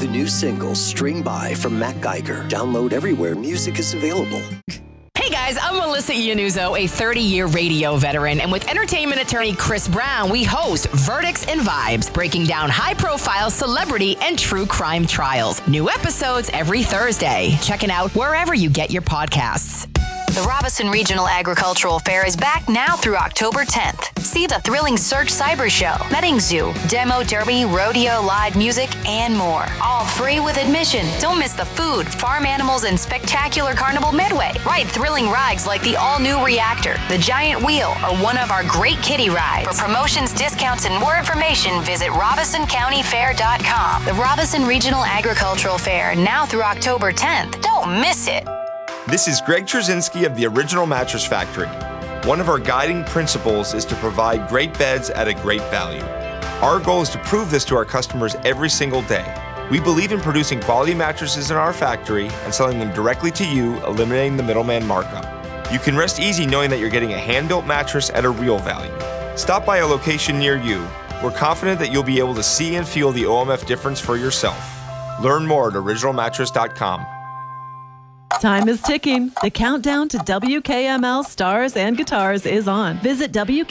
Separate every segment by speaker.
Speaker 1: The new single, String By from Matt Geiger. Download everywhere music is available.
Speaker 2: Hey guys, I'm Melissa Iannuzzo, a 30-year radio veteran, and with entertainment attorney Chris Brown, we host Verdicts and Vibes, breaking down high-profile celebrity and true crime trials. New episodes every Thursday. Check it out wherever you get your podcasts.
Speaker 3: The Robinson Regional Agricultural Fair is back now through October 10th. See the thrilling Search Cyber Show, Petting Zoo, Demo Derby, Rodeo, live music, and more. All free with admission. Don't miss the food, farm animals, and spectacular Carnival Midway. Ride thrilling rides like the all-new Reactor, the Giant Wheel, or one of our great kiddie rides. For promotions, discounts, and more information, visit RobinsonCountyFair.com. The Robinson Regional Agricultural Fair, now through October 10th. Don't miss it.
Speaker 4: This is Greg Trzynski of the Original Mattress Factory. One of our guiding principles is to provide great beds at a great value. Our goal is to prove this to our customers every single day. We believe in producing quality mattresses in our factory and selling them directly to you, eliminating the middleman markup. You can rest easy knowing that you're getting a hand-built mattress at a real value. Stop by a location near you. We're confident that you'll be able to see and feel the OMF difference for yourself. Learn more at originalmattress.com.
Speaker 5: Time is ticking. The countdown to WKML Stars and Guitars is on. Visit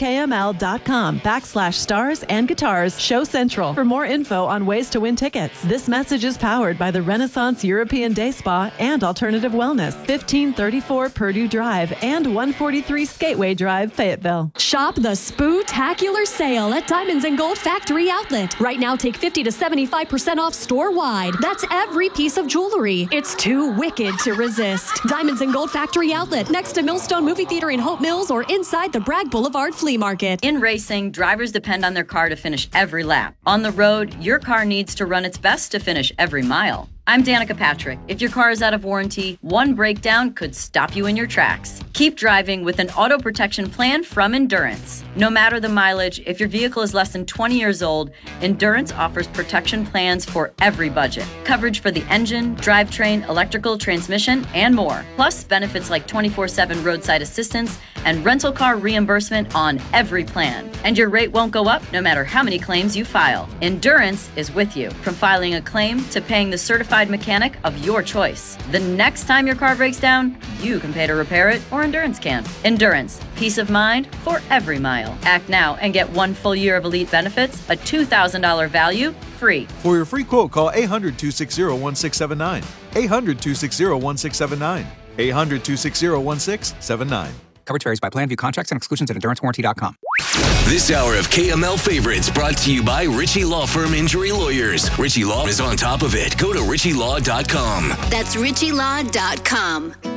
Speaker 5: WKML.com/Stars and Guitars Show Central for more info on ways to win tickets. This message is powered by the Renaissance European Day Spa and Alternative Wellness, 1534 Purdue Drive and 143 Skateway Drive, Fayetteville.
Speaker 6: Shop the Spoo-tacular sale at Diamonds and Gold Factory Outlet. Right now, take 50 to 75% off store-wide. That's every piece of jewelry. It's too wicked to resist. Diamonds and Gold Factory Outlet, next to Millstone Movie Theater in Hope Mills or inside the Bragg Boulevard Flea Market.
Speaker 7: In racing, drivers depend on their car to finish every lap. On the road, your car needs to run its best to finish every mile. I'm Danica Patrick. If your car is out of warranty, one breakdown could stop you in your tracks. Keep driving with an auto protection plan from Endurance. No matter the mileage, if your vehicle is less than 20 years old, Endurance offers protection plans for every budget. Coverage for the engine, drivetrain, electrical, transmission, and more. Plus benefits like 24/7 roadside assistance and rental car reimbursement on every plan. And your rate won't go up no matter how many claims you file. Endurance is with you, from filing a claim to paying the certified mechanic of your choice. The next time your car breaks down, you can pay to repair it, or Endurance can. Endurance, peace of mind for every mile. Act now and get 1 full year of elite benefits, a $2,000 value, free.
Speaker 8: For your free quote, call 800-260-1679. 800-260-1679. 800-260-1679.
Speaker 9: Coverage varies by plan. View contracts and exclusions at endurancewarranty.com.
Speaker 10: This hour of KML Favorites brought to you by Ritchie Law Firm Injury Lawyers. Ritchie Law is on top of it. Go to ritchielaw.com.
Speaker 11: That's ritchielaw.com.